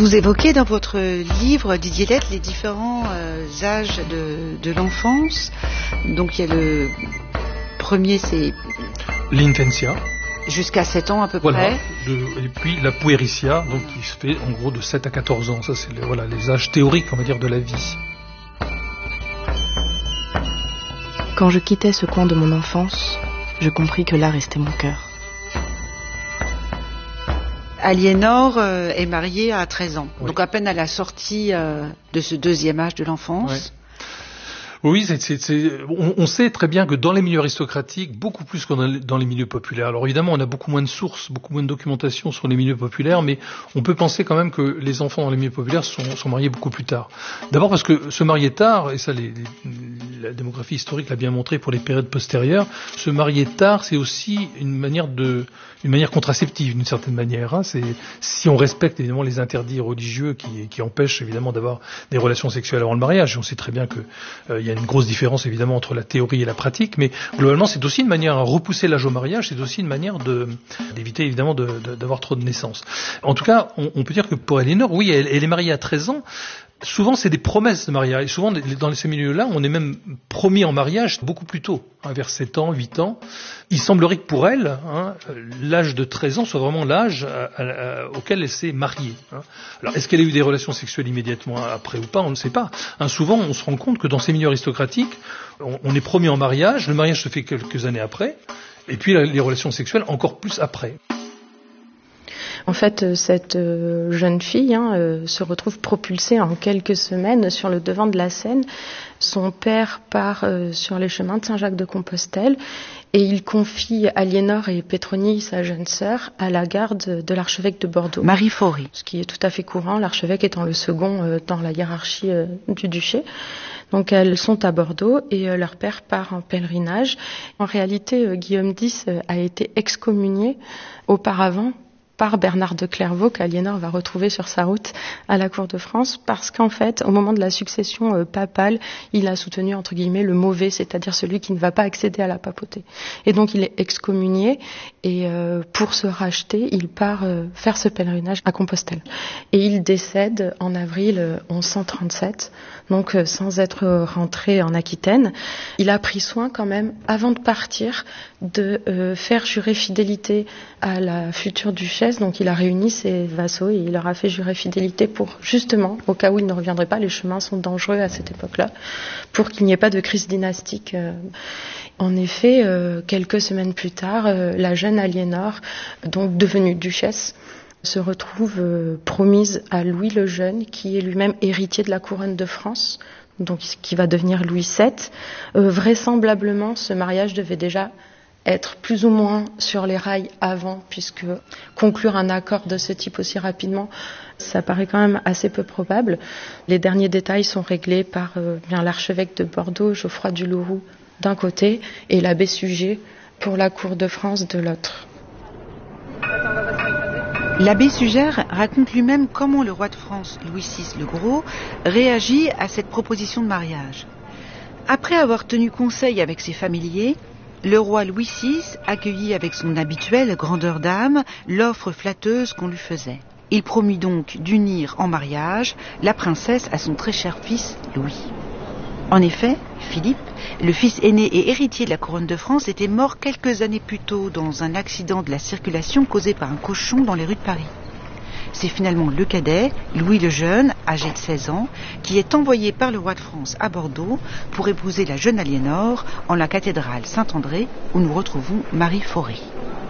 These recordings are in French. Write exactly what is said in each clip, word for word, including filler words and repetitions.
Vous évoquez dans votre livre, Didier Lett, les différents euh, âges de, de l'enfance. Donc il y a le premier, c'est l'infantia. Jusqu'à sept ans à peu voilà, près. De, et puis la puericia, donc qui se fait en gros de sept à quatorze ans. Ça, c'est les, voilà, les âges théoriques, on va dire, de la vie. Quand je quittais ce coin de mon enfance, je compris que là restait mon cœur. Aliénor euh, est mariée à treize ans, oui. donc à peine à la sortie euh, de ce deuxième âge de l'enfance. Oui. Oui, c'est, c'est, c'est, on, on sait très bien que dans les milieux aristocratiques, beaucoup plus que dans, dans les milieux populaires. Alors évidemment, on a beaucoup moins de sources, beaucoup moins de documentation sur les milieux populaires, mais on peut penser quand même que les enfants dans les milieux populaires sont, sont mariés beaucoup plus tard. D'abord parce que se marier tard, et ça les, les, la démographie historique l'a bien montré pour les périodes postérieures, se marier tard, c'est aussi une manière de, une manière contraceptive d'une certaine manière. Hein. C'est si on respecte évidemment les interdits religieux qui, qui empêchent évidemment d'avoir des relations sexuelles avant le mariage. On sait très bien que euh, il y a une grosse différence évidemment entre la théorie et la pratique, mais globalement c'est aussi une manière à repousser l'âge au mariage, c'est aussi une manière de, d'éviter évidemment de, de, d'avoir trop de naissances. En tout cas, on, on peut dire que pour Aliénor, oui, elle, elle est mariée à treize ans. Souvent, c'est des promesses de mariage. Et souvent, dans ces milieux-là, on est même promis en mariage beaucoup plus tôt, hein, vers sept ans, huit ans. Il semblerait que pour elle, hein, l'âge de treize ans soit vraiment l'âge à, à, à, auquel elle s'est mariée. Hein. Alors, est-ce qu'elle a eu des relations sexuelles immédiatement après ou pas? On ne sait pas. Hein, souvent, on se rend compte que dans ces milieux aristocratiques, on, on est promis en mariage, le mariage se fait quelques années après, et puis les relations sexuelles encore plus après. En fait, cette jeune fille hein, euh, se retrouve propulsée en quelques semaines sur le devant de la scène. Son père part euh, sur les chemins de Saint-Jacques-de-Compostelle et il confie Aliénor et Pétronie, sa jeune sœur, à la garde de l'archevêque de Bordeaux. Marie Faury. Ce qui est tout à fait courant, l'archevêque étant le second euh, dans la hiérarchie euh, du duché. Donc elles sont à Bordeaux et euh, leur père part en pèlerinage. En réalité, euh, Guillaume X euh, a été excommunié auparavant par Bernard de Clairvaux, qu'Aliénor va retrouver sur sa route à la cour de France, parce qu'en fait, au moment de la succession euh, papale, il a soutenu, entre guillemets, le mauvais, c'est-à-dire celui qui ne va pas accéder à la papauté. Et donc, il est excommunié, et euh, pour se racheter, il part euh, faire ce pèlerinage à Compostelle. Et il décède en avril euh, onze cent trente-sept, donc euh, sans être rentré en Aquitaine. Il a pris soin quand même, avant de partir, de euh, faire jurer fidélité à la future duchesse. Donc il a réuni ses vassaux et il leur a fait jurer fidélité pour, justement, au cas où il ne reviendrait pas, les chemins sont dangereux à cette époque-là, pour qu'il n'y ait pas de crise dynastique. En effet, euh, quelques semaines plus tard, euh, la jeune Aliénor, donc devenue duchesse, se retrouve euh, promise à Louis le Jeune, qui est lui-même héritier de la couronne de France, donc qui va devenir Louis sept. Euh, vraisemblablement, ce mariage devait déjà être plus ou moins sur les rails avant, puisque conclure un accord de ce type aussi rapidement, ça paraît quand même assez peu probable. Les derniers détails sont réglés par euh, bien l'archevêque de Bordeaux, Geoffroy du Louroux, d'un côté, et l'abbé Suger pour la cour de France de l'autre. L'abbé Suger raconte lui-même comment le roi de France, Louis six le Gros, réagit à cette proposition de mariage. Après avoir tenu conseil avec ses familiers, le roi Louis six accueillit avec son habituelle grandeur d'âme l'offre flatteuse qu'on lui faisait. Il promit donc d'unir en mariage la princesse à son très cher fils Louis. En effet, Philippe, le fils aîné et héritier de la couronne de France, était mort quelques années plus tôt dans un accident de la circulation causé par un cochon dans les rues de Paris. C'est finalement le cadet, Louis le Jeune, âgé de seize ans, qui est envoyé par le roi de France à Bordeaux pour épouser la jeune Aliénor en la cathédrale Saint-André, où nous retrouvons Marie Faury.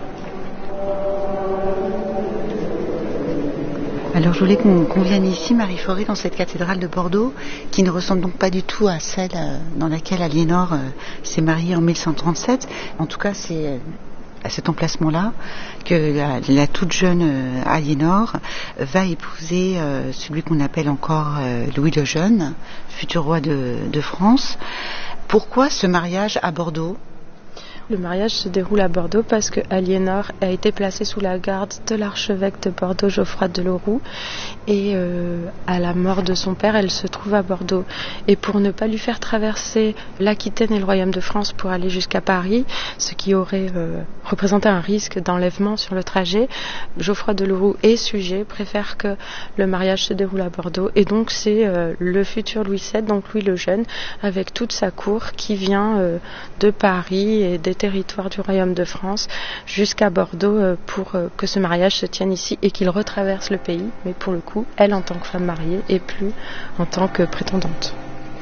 Alors je voulais qu'on, qu'on vienne ici, Marie Faury, dans cette cathédrale de Bordeaux, qui ne ressemble donc pas du tout à celle euh, dans laquelle Aliénor euh, s'est mariée en mille cent trente-sept. En tout cas, c'est euh, à cet emplacement-là que la, la toute jeune euh, Aliénor va épouser euh, celui qu'on appelle encore euh, Louis le Jeune, futur roi de, de France. Pourquoi ce mariage à Bordeaux ? Le mariage se déroule à Bordeaux parce que Aliénor a été placée sous la garde de l'archevêque de Bordeaux, Geoffroy de Leroux, et euh, à la mort de son père, elle se trouve à Bordeaux. Et pour ne pas lui faire traverser l'Aquitaine et le Royaume de France pour aller jusqu'à Paris, ce qui aurait euh, représenté un risque d'enlèvement sur le trajet, Geoffroy de Leroux et Suger préfèrent que le mariage se déroule à Bordeaux. Et donc c'est euh, le futur Louis sept, donc Louis le Jeune, avec toute sa cour qui vient euh, de Paris et des territoires du Royaume de France jusqu'à Bordeaux euh, pour euh, que ce mariage se tienne ici et qu'il retraverse le pays, mais pour le coup, elle en tant que femme mariée et plus en tant que prétendante.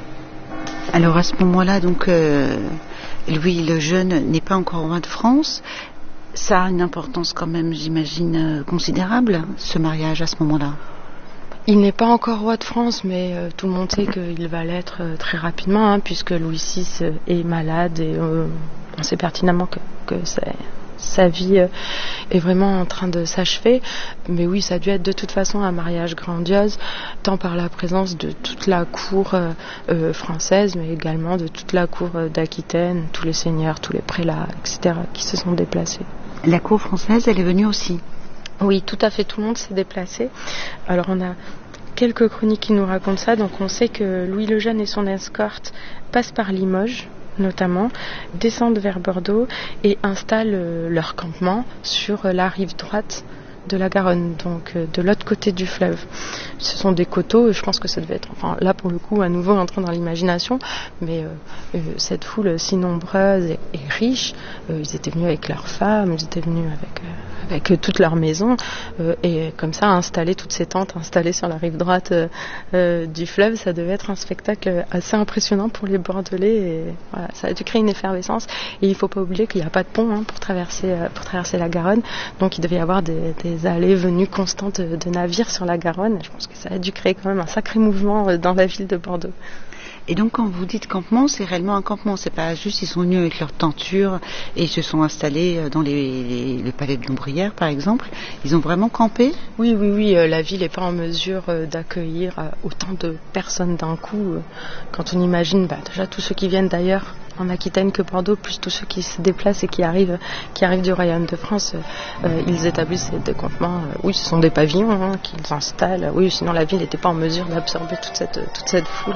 Alors à ce moment-là, donc euh, Louis le Jeune n'est pas encore roi de France. Ça a une importance quand même, j'imagine, considérable, ce mariage à ce moment-là. Il n'est pas encore roi de France, mais euh, tout le monde sait qu'il va l'être euh, très rapidement, hein, puisque Louis six euh, est malade et euh, on sait pertinemment que, que c'est, sa vie euh, est vraiment en train de s'achever. Mais oui, ça a dû être de toute façon un mariage grandiose, tant par la présence de toute la cour euh, euh, française, mais également de toute la cour euh, d'Aquitaine, tous les seigneurs, tous les prélats, et cetera, qui se sont déplacés. La cour française, elle est venue aussi? Oui, tout à fait, tout le monde s'est déplacé. Alors on a quelques chroniques qui nous racontent ça. Donc on sait que Louis le Jeune et son escorte passent par Limoges, notamment, descendent vers Bordeaux et installent euh, leur campement sur euh, la rive droite de la Garonne, donc euh, de l'autre côté du fleuve. Ce sont des coteaux, je pense que ça devait être, enfin là pour le coup, à nouveau entrant dans l'imagination, mais euh, euh, cette foule si nombreuse et, et riche, euh, ils étaient venus avec leurs femmes, ils étaient venus avec... Euh, avec toute leur maison, euh, et comme ça installer toutes ces tentes installées sur la rive droite euh, euh, du fleuve, ça devait être un spectacle assez impressionnant pour les Bordelais, et voilà, ça a dû créer une effervescence. Et il ne faut pas oublier qu'il n'y a pas de pont hein, pour traverser euh, pour traverser la Garonne, donc il devait y avoir des, des allées venues constantes de, de navires sur la Garonne. Je pense que ça a dû créer quand même un sacré mouvement euh, dans la ville de Bordeaux. Et donc quand vous dites campement, c'est réellement un campement, c'est pas juste ils sont venus avec leur tenture et ils se sont installés dans les, les, le palais de l'Ombrière par exemple, ils ont vraiment campé? Oui, oui, oui, euh, la ville n'est pas en mesure euh, d'accueillir euh, autant de personnes d'un coup. Euh, quand on imagine bah, déjà tous ceux qui viennent d'ailleurs en Aquitaine que Bordeaux, plus tous ceux qui se déplacent et qui arrivent, qui arrivent du Royaume de France, euh, ils établissent des campements. Euh, oui, ce sont des pavillons hein, qu'ils installent. Oui, sinon la ville n'était pas en mesure d'absorber toute cette, toute cette foule.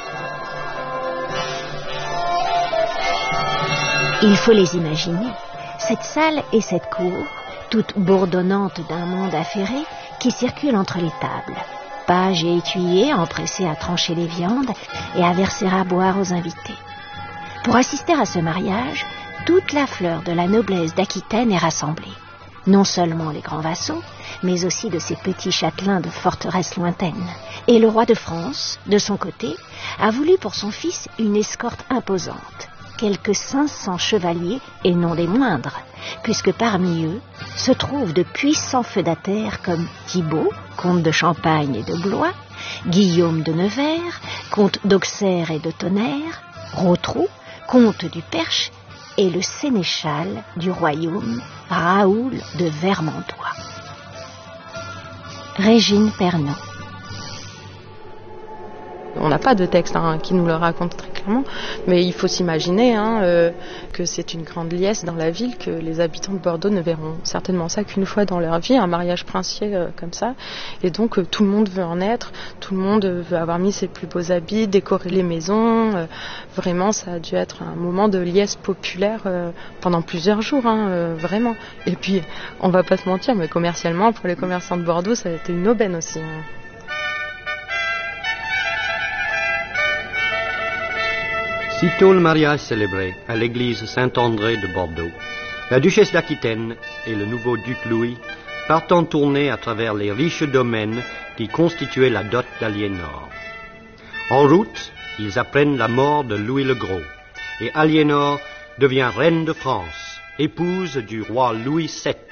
Il faut les imaginer, cette salle et cette cour, toute bourdonnante d'un monde affairé, qui circule entre les tables. Pages et écuyers empressés à trancher les viandes et à verser à boire aux invités. Pour assister à ce mariage, toute la fleur de la noblesse d'Aquitaine est rassemblée. Non seulement les grands vassaux, mais aussi de ces petits châtelains de forteresses lointaines. Et le roi de France, de son côté, a voulu pour son fils une escorte imposante. Quelques cinq cents chevaliers, et non des moindres, puisque parmi eux se trouvent de puissants feudataires comme Thibaut, comte de Champagne et de Blois, Guillaume de Nevers, comte d'Auxerre et de Tonnerre, Rotrou, comte du Perche, et le sénéchal du royaume, Raoul de Vermandois. Régine Pernon. On n'a pas de texte hein, qui nous le raconte très clairement, mais il faut s'imaginer hein, euh, que c'est une grande liesse dans la ville, que les habitants de Bordeaux ne verront certainement ça qu'une fois dans leur vie, un mariage princier euh, comme ça, et donc euh, tout le monde veut en être, tout le monde veut avoir mis ses plus beaux habits, décorer les maisons, euh, vraiment ça a dû être un moment de liesse populaire euh, pendant plusieurs jours, hein, euh, vraiment. Et puis on va pas se mentir, mais commercialement, pour les commerçants de Bordeaux, ça a été une aubaine aussi. Hein. Sitôt le mariage célébré à l'église Saint-André de Bordeaux, la duchesse d'Aquitaine et le nouveau duc Louis partent en tournée à travers les riches domaines qui constituaient la dot d'Aliénor. En route, ils apprennent la mort de Louis le Gros, et Aliénor devient reine de France, épouse du roi Louis sept.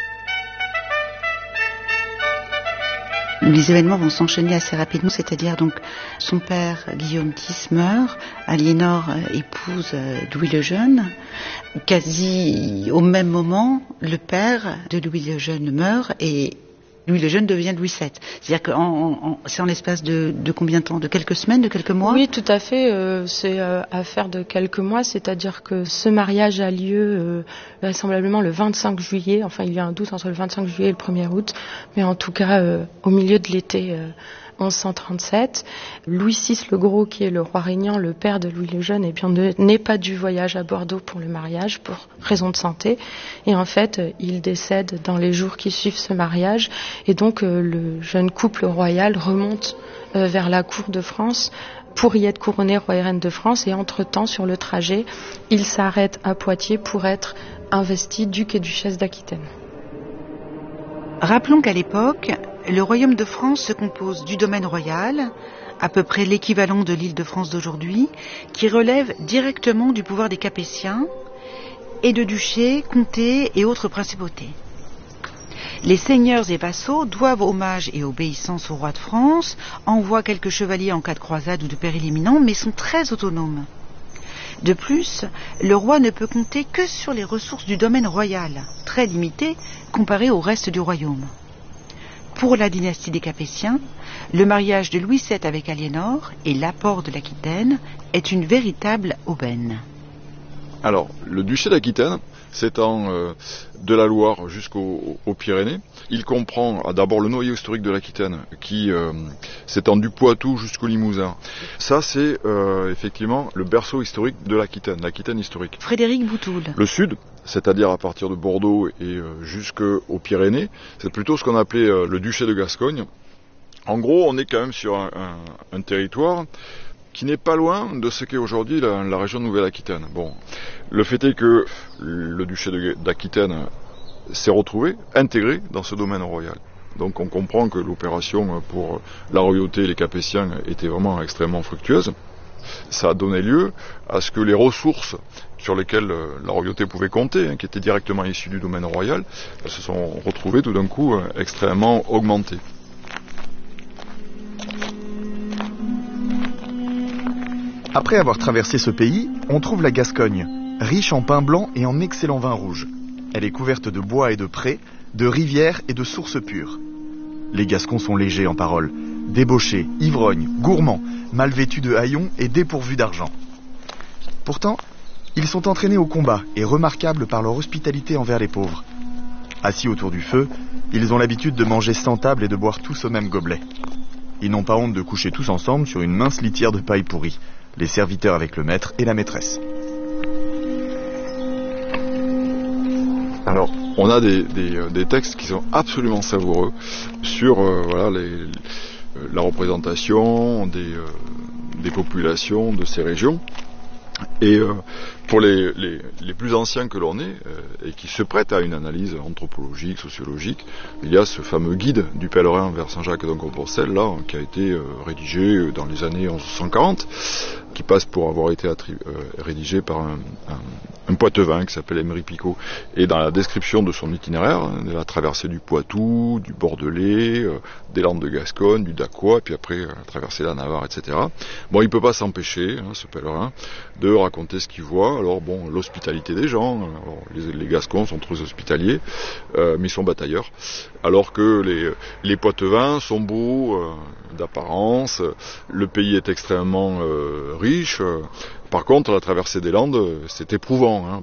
Les événements vont s'enchaîner assez rapidement, c'est-à-dire donc son père Guillaume X meurt, Aliénor épouse Louis le Jeune. Quasi au même moment, le père de Louis le Jeune meurt et Louis le Jeune devient Louis sept. C'est-à-dire que en, en, c'est en l'espace de, de combien de temps? De quelques semaines, de quelques mois? Oui, tout à fait. Euh, c'est euh, affaire de quelques mois. C'est-à-dire que ce mariage a lieu euh, vraisemblablement le vingt-cinq juillet. Enfin, il y a un doute entre le vingt-cinq juillet et le premier août. Mais en tout cas, euh, au milieu de l'été euh, onze cent trente-sept. Louis six le Gros, qui est le roi régnant, le père de Louis le Jeune, eh bien, ne, n'est pas du voyage à Bordeaux pour le mariage, pour raison de santé. Et en fait, il décède dans les jours qui suivent ce mariage. Et donc, euh, le jeune couple royal remonte euh, vers la cour de France pour y être couronné roi et reine de France. Et entre-temps, sur le trajet, il s'arrête à Poitiers pour être investi duc et duchesse d'Aquitaine. Rappelons qu'à l'époque, le royaume de France se compose du domaine royal, à peu près l'équivalent de l'île de France d'aujourd'hui, qui relève directement du pouvoir des Capétiens, et de duchés, comtés et autres principautés. Les seigneurs et vassaux doivent hommage et obéissance au roi de France, envoient quelques chevaliers en cas de croisade ou de péril imminent, mais sont très autonomes. De plus, le roi ne peut compter que sur les ressources du domaine royal, très limitées comparées au reste du royaume. Pour la dynastie des Capétiens, le mariage de Louis sept avec Aliénor et l'apport de l'Aquitaine est une véritable aubaine. Alors, le duché d'Aquitaine s'étend euh, de la Loire jusqu'aux aux Pyrénées. Il comprend ah, d'abord le noyau historique de l'Aquitaine qui euh, s'étend du Poitou jusqu'au Limousin. Ça, c'est euh, effectivement le berceau historique de l'Aquitaine, l'Aquitaine historique. Frédéric Boutoul. Le sud, c'est-à-dire à partir de Bordeaux et euh, jusqu'aux Pyrénées, c'est plutôt ce qu'on appelait euh, le duché de Gascogne. En gros, on est quand même sur un, un, un territoire qui n'est pas loin de ce qu'est aujourd'hui la, la région de Nouvelle-Aquitaine. Bon, le fait est que le duché de, d'Aquitaine s'est retrouvé intégré dans ce domaine royal. Donc on comprend que l'opération pour la royauté et les Capétiens était vraiment extrêmement fructueuse. Ça a donné lieu à ce que les ressources sur lesquelles la royauté pouvait compter, hein, qui étaient directement issues du domaine royal, se sont retrouvées tout d'un coup extrêmement augmentées. Après avoir traversé ce pays, on trouve la Gascogne, riche en pain blanc et en excellent vin rouge. Elle est couverte de bois et de prés, de rivières et de sources pures. Les Gascons sont légers en parole, débauchés, ivrognes, gourmands, mal vêtus de haillons et dépourvus d'argent. Pourtant, ils sont entraînés au combat et remarquables par leur hospitalité envers les pauvres. Assis autour du feu, ils ont l'habitude de manger sans table et de boire tous au même gobelet. Ils n'ont pas honte de coucher tous ensemble sur une mince litière de paille pourrie, les serviteurs avec le maître et la maîtresse. Alors, on a des, des, des textes qui sont absolument savoureux sur euh, voilà, les, la représentation des, euh, des populations de ces régions. Et euh, pour les, les, les plus anciens que l'on est, euh, et qui se prêtent à une analyse anthropologique, sociologique, il y a ce fameux guide du pèlerin vers Saint-Jacques-de-Compostelle, là, qui a été euh, rédigé dans les années onze cent quarante, qui passe pour avoir été attribu- euh, rédigé par un, un, un Poitevin qui s'appelle Emery Picot. Et dans la description de son itinéraire, de la traversée du Poitou, du Bordelais, euh, des Landes de Gascogne, du Dacois, et puis après euh, la traversée de la Navarre, et cetera. Bon, il ne peut pas s'empêcher, hein, ce pèlerin, de raconter ce qu'il voit. Alors bon, l'hospitalité des gens, alors, les, les Gascons sont très hospitaliers, euh, mais ils sont batailleurs, alors que les, les Poitevins sont beaux euh, d'apparence, le pays est extrêmement euh, riche. Par contre, la traversée des Landes, c'est éprouvant, hein,